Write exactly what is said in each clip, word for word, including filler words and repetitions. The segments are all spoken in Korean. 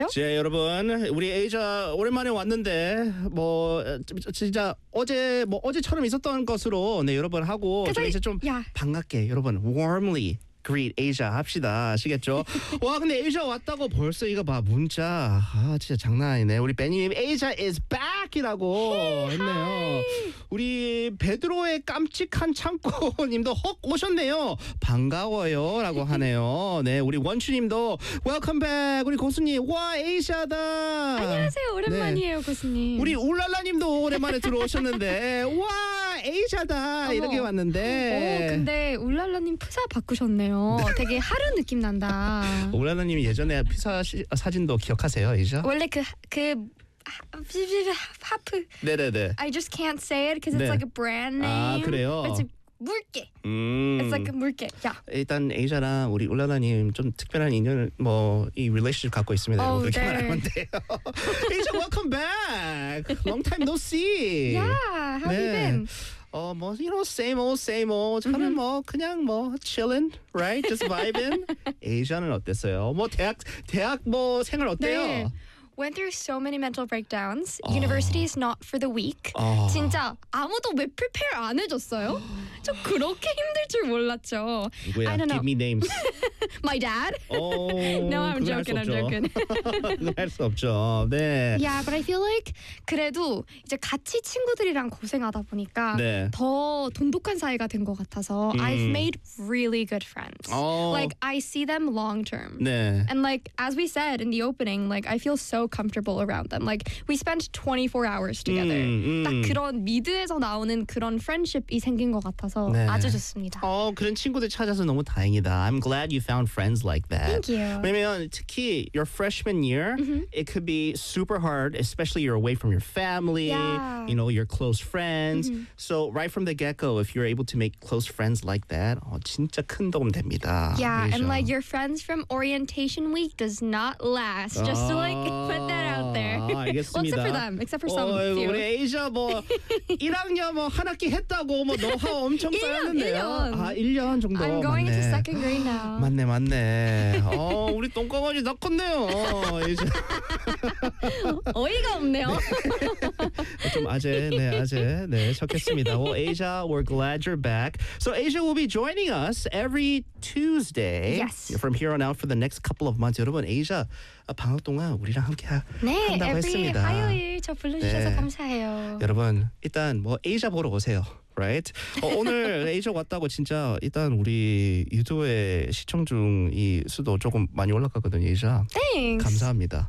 자, 여러분, 우리 에이자 오랜만에 왔는데 뭐 진짜 어제 뭐 어제처럼 있었던 것으로 네 여러분 하고 좀 이제 좀 yeah. 반갑게 여러분 warmly greet Asia 합시다. 아시겠죠? 와, 근데 Asia 왔다고 벌써 이거 봐 문자. 아, 진짜 장난 아니네. 우리 베니님 Asia is back이라고 했네요. 우리 베드로의 깜찍한 창고님도 헉 오셨네요. 반가워요라고 하네요. 네, 우리 원추님도 welcome back. 우리 고수님 와 Asia다. 안녕하세요. 오랜만이에요, 네. 고수님. 우리 울랄라님도 오랜만에 들어오셨는데 와 Asia다 어머. 이렇게 왔는데. 오, 근데 울랄라님 프사 바꾸셨네요. 되게 하루 느낌 난다. 울랄라님이 예전에 피사 시, 사진도 기억하세요, Asia? 원래 그 그 하프. 네네네. I just can't say it because it's 네. like a brand name. 아, 그래요? It's a 물개. 음. It's like a 물개. Yeah. 일단 Asia랑 우리 울랄라님 좀 특별한 인연을 뭐 이 relationship 갖고 있습니다. 어, 그렇게 네. 말하면 돼요. Asia, welcome back. Long time no see. Yeah. How have you been? 어, 뭐, you know, same old, same old. 저는 뭐 그냥 뭐 chilling, right? Just vibing. Asia는 어땠어요? 뭐 대학 대학 뭐 생활 어때요? 네. Went through so many mental breakdowns. University is not for the weak. 어. 진짜 아무도 왜 prepare 안 해줬어요? 저 그렇게 힘들 줄 몰랐죠. 누구야? I don't know. Give me names. My dad? 오, No, I'm joking, I'm joking. 그건 할 수 없죠. 네. Yeah, but I feel like 그래도 이제 같이 친구들이랑 고생하다 보니까 네. 더 돈독한 사이가 된 것 같아서 음. I've made really good friends. 어. Like I see them long term. 네. And like as we said in the opening, like I feel so comfortable around them. Like we spent twenty-four hours together. 음, 음. 딱 그런 미드에서 나오는 그런 friendship이 생긴 것 같아서 네. 아주 좋습니다. 어, 그런 친구들 찾아서 너무 다행이다. I'm glad you found friends like that. Thank you. 왜냐면 특히 your freshman year, it could be super hard, especially you're away from your family, Yeah. you know, your close friends. So right from the get-go, if you're able to make close friends like that, 어, 진짜 큰 도움 됩니다. Yeah, and 그죠? like your friends from orientation week does not last. Just to like put that out there. 아, 알겠습니다. Well, except for them, except for some 어, few. 우리 에이자 뭐 일 학년 뭐 한 학기 했다고 뭐 노하우 엄청 일 년, 쌓였는데요. 일 년. 아, 일 년 정도. I'm going 맞네. into second grade now. 맞네, 맞네. 어, 우리 똥강아지 다 컸네요. 이제 어이가 없네요. 좀 아재, 네, 아재, 네, 쳤겠습니다. Well, Asia, we're glad you're back. So Asia will be joining us every Tuesday Yes. from here on out for the next couple of months. 여러분, Asia 방학 동안 우리랑 함께 하, 네, 한다고 every 했습니다. 화요일 저 불러주셔서 네. 감사해요. 여러분, 일단 뭐 Asia 보러 오세요. Right? 어, 오늘 Asia 왔다고 진짜 일단 우리 유튜브에 시청 중이 수도 조금 많이 올라갔거든요, Asia. Thanks. 감사합니다.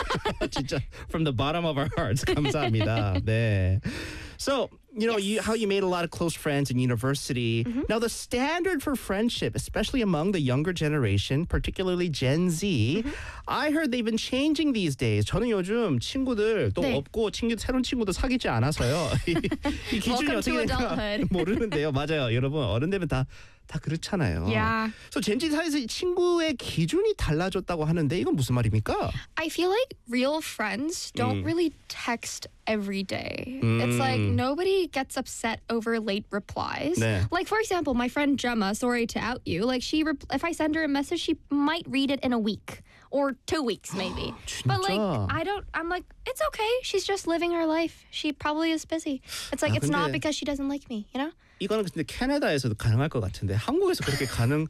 진짜 from the bottom of our hearts 감사합니다. 네. So, you know, you, how you made a lot of close friends in university. Now, the standard for friendship, especially among the younger generation, particularly Gen Z, I heard they've been changing these days. 저는 요즘 친구들 또 네. 없고 친구 새로운 친구도 사귀지 않아서요. 이, 이 기준이 Welcome 어떻게 to 될까 adulthood. 모르는데요. 맞아요, 여러분 어른 되면 다. 다 그렇잖아요. Yeah. So 젠지 사이에서 이 친구의 기준이 달라졌다고 하는데 이건 무슨 말입니까? I feel like real friends don't Mm. really text every day. It's like nobody gets upset over late replies. 네. Like for example, my friend Gemma, sorry to out you, like she rep- if I send her a message, she might read it in a week or two weeks maybe. But like 진짜? I don't I'm like it's okay. She's just living her life. She probably is busy. It's like 아, it's not 근데- because she doesn't like me, you know? 이거는 근데 캐나다에서도 가능할 것 같은데 한국에서 그렇게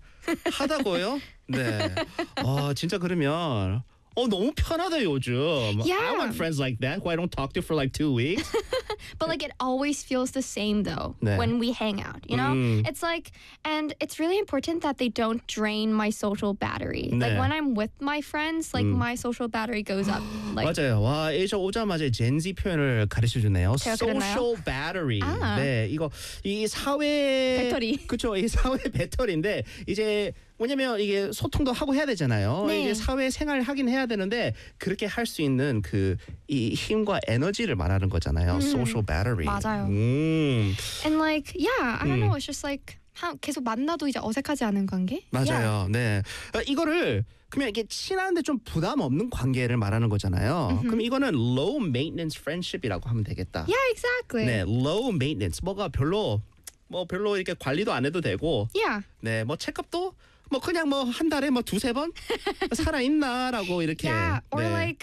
가능하다고요? 네. 아 진짜 그러면 어 너무 편하다 요즘. Yeah. I want friends like that who I don't talk to for like two weeks. But like it always feels the same though 네. when we hang out, you know? 음. It's like and it's really important that they don't drain my social battery. Like 네. when I'm with my friends, like my social battery goes up. Like 맞아요. 와, 에이저 오자마자 젠지 표현을 가르쳐 주네요. 제가 그랬나요? Social battery. 아. 네, 이거 이 사회 배터리. 그렇죠. 이 사회 배터리인데 이제 뭐냐면 이게 소통도 하고 해야 되잖아요. 네. 이제 사회 생활 하긴 해야 되는데 그렇게 할 수 있는 그 이 힘과 에너지를 말하는 거잖아요. Social battery. 맞아요. 음. and like yeah, I don't 음. know. It's just like 한- 계속 만나도 이제 어색하지 않은 관계? 맞아요. 네. 어, 이거를 그러면 이게 친한데 좀 부담 없는 관계를 말하는 거잖아요. 그럼 이거는 low maintenance friendship이라고 하면 되겠다. Yeah, exactly. 네, low maintenance. 뭐가 별로 뭐 별로 이렇게 관리도 안 해도 되고, Yeah. 네, 뭐 체크업도 뭐 그냥 뭐 한 달에 뭐 두세 번 살아 있나라고 이렇게. Yeah, or 네. like